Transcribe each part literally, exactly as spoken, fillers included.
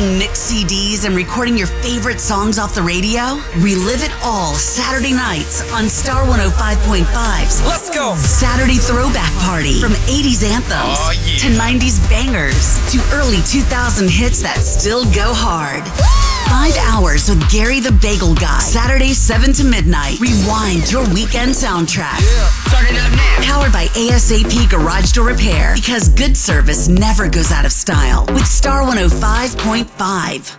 making mixed C Ds and recording your favorite songs off the radio? Relive it all Saturday nights on Star one oh five point five's Let's go! Saturday Throwback Party. From eighties anthems oh, yeah. to nineties bangers to early two thousand hits that still go hard. Five hours with Gary the Bagel Guy. Saturday, seven to midnight. Rewind your weekend soundtrack. Yeah. Turn it up now. Powered by A S A P Garage Door Repair. Because good service never goes out of style. With Star one oh five point five.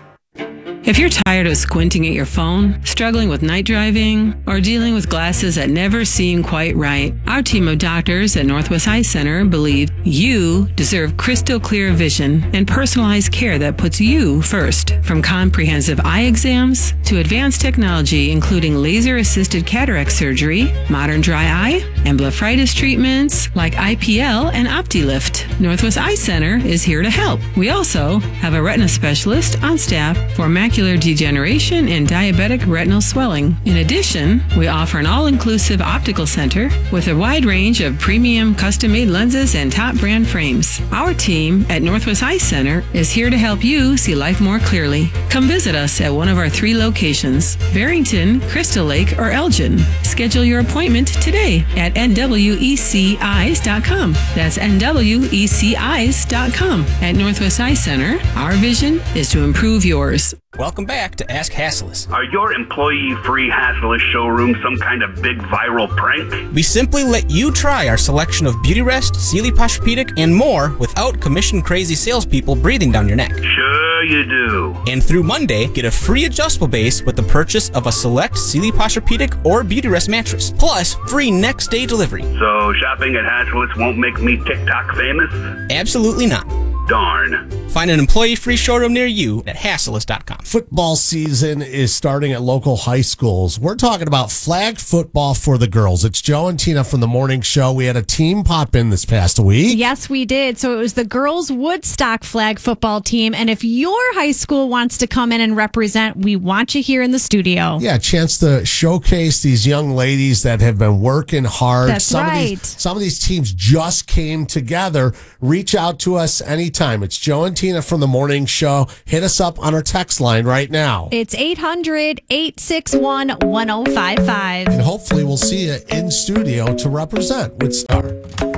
If you're tired of squinting at your phone, struggling with night driving, or dealing with glasses that never seem quite right, our team of doctors at Northwest Eye Center believe you deserve crystal clear vision and personalized care that puts you first. From comprehensive eye exams to advanced technology, including laser-assisted cataract surgery, modern dry eye, and blepharitis treatments like I P L and OptiLift, Northwest Eye Center is here to help. We also have a retina specialist on staff for macular degeneration and diabetic retinal swelling. In addition, we offer an all-inclusive optical center with a wide range of premium custom-made lenses and top brand frames. Our team at Northwest Eye Center is here to help you see life more clearly. Come visit us at one of our three locations, Barrington, Crystal Lake, or Elgin. Schedule your appointment today at N W E C eyes dot com. That's N W E C eyes dot com. At Northwest Eye Center, our vision is to improve yours. Welcome back to Ask Hassleus. Are your employee-free Hassleus showroom some kind of big viral prank? We simply let you try our selection of Beautyrest, Sealy Posturepedic, and more without commission-crazy salespeople breathing down your neck. Sure you do. And through Monday, get a free adjustable base with the purchase of a select Sealy Posturepedic or Beautyrest mattress, plus free next-day delivery. So shopping at Hassleus won't make me TikTok famous? Absolutely not. Darn. Find an employee-free showroom near you at Hassleus dot com. Football season is starting at local high schools. We're talking about flag football for the girls. It's Joe and Tina from the morning show. We had a team pop in this past week. Yes, we did. So it was the girls Woodstock flag football team. And if your high school wants to come in and represent, we want you here in the studio. Yeah, a chance to showcase these young ladies that have been working hard. That's some right. Of these, some of these teams just came together. Reach out to us anytime. It's Joe and Tina from the morning show. Hit us up on our text line right now. It's eight hundred, eight six one, one oh five five. And hopefully we'll see you in studio to represent with Star.